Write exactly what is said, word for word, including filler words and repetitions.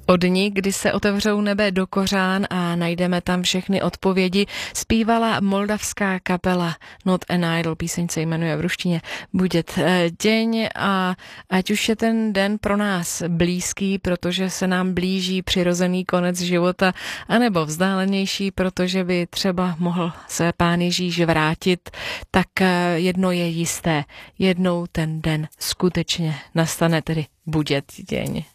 O dni, kdy se otevřou nebe do kořán a najdeme tam všechny odpovědi, zpívala moldavská kapela Not an Idol, píseň se jmenuje v ruštině Budět deň, a ať už je ten den pro nás blízký, protože se nám blíží přirozený konec života, anebo vzdálenější, protože by třeba mohl se Pán Ježíš vrátit, tak jedno je jisté, jednou ten den skutečně nastane, tedy Budět deň.